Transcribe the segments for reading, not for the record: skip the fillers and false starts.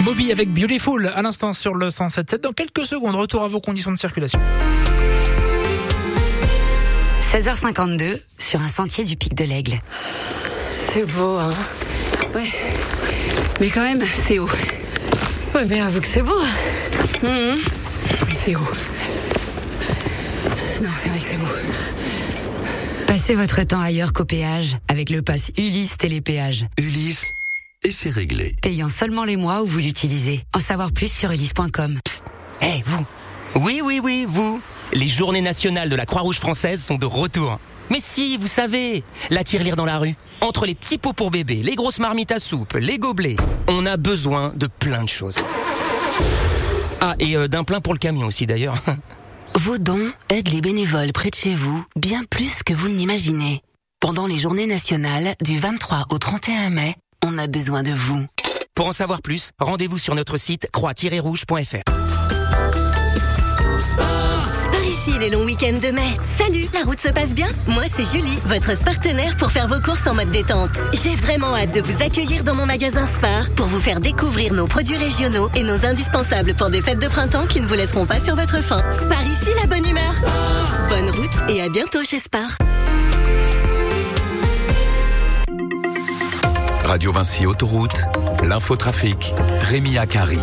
Moby avec Beautiful à l'instant sur le 107.7. Dans quelques secondes, retour à vos conditions de circulation. 16h52 sur un sentier du Pic de l'Aigle. C'est beau, hein. Ouais. Mais quand même, c'est haut. Ouais, mais avoue que c'est beau. Mais c'est haut. Non, c'est vrai que c'est beau. Passez votre temps ailleurs qu'au péage avec le pass Ulysse Télépéage. Ulysse, et c'est réglé. Payant seulement les mois où vous l'utilisez. En savoir plus sur ulysse.com. Eh, vous. Oui, vous. Les journées nationales de la Croix-Rouge française sont de retour. Mais si, vous savez, la tirelire dans la rue. Entre les petits pots pour bébé, les grosses marmites à soupe, les gobelets, on a besoin de plein de choses. Ah, et d'un plein pour le camion aussi d'ailleurs. Vos dons aident les bénévoles près de chez vous bien plus que vous ne l'imaginez. Pendant les journées nationales du 23 au 31 mai, on a besoin de vous. Pour en savoir plus, rendez-vous sur notre site croix-rouge.fr. Par ici les longs week-ends de mai. Salut, la route se passe bien? Moi c'est Julie, votre partenaire pour faire vos courses en mode détente. J'ai vraiment hâte de vous accueillir dans mon magasin Spar pour vous faire découvrir nos produits régionaux et nos indispensables pour des fêtes de printemps qui ne vous laisseront pas sur votre faim. Spar ici la bonne humeur. Bonne route et à bientôt chez Spar. Radio Vinci Autoroute, l'infotrafic, Rémi Akari.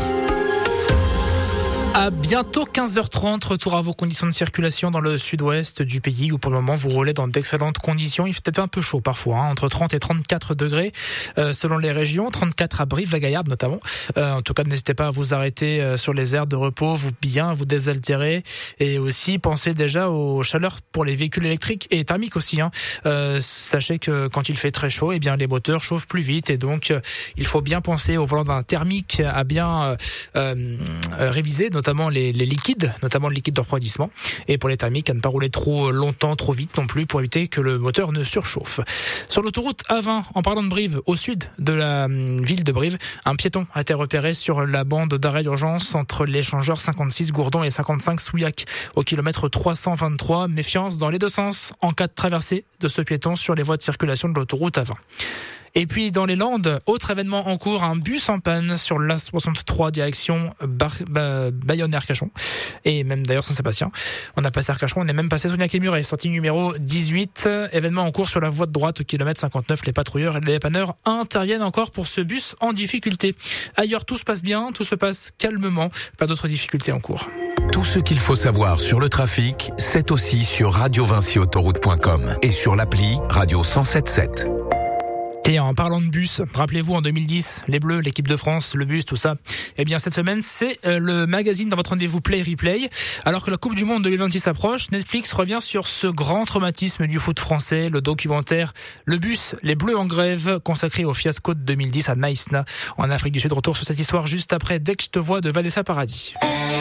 À bientôt 15h30, retour à vos conditions de circulation dans le sud-ouest du pays où pour le moment vous roulez dans d'excellentes conditions. Il fait peut-être un peu chaud parfois, entre 30 et 34 degrés selon les régions, 34 à Brive-la-Gaillarde notamment. En tout cas, n'hésitez pas à vous arrêter sur les aires de repos, vous désaltérer et aussi pensez déjà aux chaleurs pour les véhicules électriques et thermiques aussi. Sachez que quand il fait très chaud, eh bien les moteurs chauffent plus vite et donc il faut bien penser au volant d'un thermique à bien réviser notamment les liquides, notamment le liquide de refroidissement. Et pour les thermiques, à ne pas rouler trop longtemps, trop vite non plus pour éviter que le moteur ne surchauffe. Sur l'autoroute A20, en parlant de Brive, au sud de la ville de Brive, un piéton a été repéré sur la bande d'arrêt d'urgence entre l'échangeur 56 Gourdon et 55 Souillac au kilomètre 323. Méfiance dans les deux sens en cas de traversée de ce piéton sur les voies de circulation de l'autoroute A20. Et puis dans les Landes, autre événement en cours, un bus en panne sur l'A63 direction Bayonne-Arcachon. Et même d'ailleurs Saint-Sébastien. On a passé Arcachon, on est même passé Soignac-et-Muret, sortie numéro 18. Événement en cours sur la voie de droite au kilomètre 59. Les patrouilleurs et les dépanneurs interviennent encore pour ce bus en difficulté. Ailleurs, tout se passe bien, tout se passe calmement. Pas d'autres difficultés en cours. Tout ce qu'il faut savoir sur le trafic, c'est aussi sur radiovinciautoroute.com et sur l'appli Radio 107.7. Et en parlant de bus, rappelez-vous en 2010, les Bleus, l'équipe de France, le bus, tout ça. Eh bien cette semaine, c'est le magazine dans votre rendez-vous Play Replay. Alors que la Coupe du Monde 2026 approche, Netflix revient sur ce grand traumatisme du foot français, le documentaire Le bus, les Bleus en grève, consacré au fiasco de 2010 à Naïsna, en Afrique du Sud. Retour sur cette histoire juste après Dès que je te vois de Vanessa Paradis.